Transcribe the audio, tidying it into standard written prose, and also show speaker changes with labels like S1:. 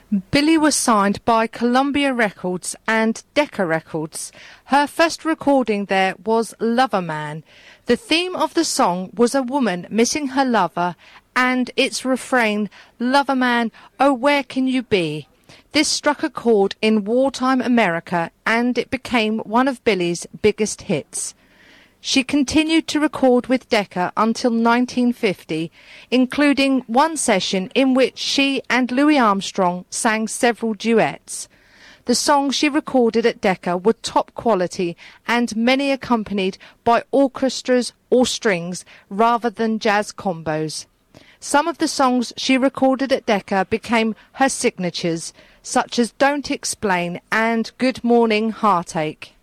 S1: Billie was signed by Columbia Records and Decca Records. Her first recording there was Lover Man. The theme of the song was a woman missing her lover and its refrain, "Lover Man, oh where can you be?" This struck a chord in wartime America and it became one of Billie's biggest hits. She continued to record with Decca until 1950, including one session in which she and Louis Armstrong sang several duets. The songs she recorded at Decca were top quality and many accompanied by orchestras or strings rather than jazz combos. Some of the songs she recorded at Decca became her signatures, such as Don't Explain and Good Morning Heartache.